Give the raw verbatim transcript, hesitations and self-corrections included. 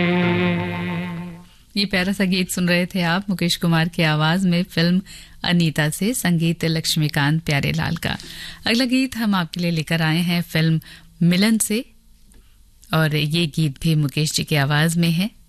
ये प्यारा सा गीत सुन रहे थे आप मुकेश कुमार की आवाज में फिल्म अनीता से, संगीत लक्ष्मीकांत प्यारेलाल का। अगला गीत हम आपके लिए लेकर आए हैं फिल्म मिलन से, और ये गीत भी मुकेश जी की आवाज में है।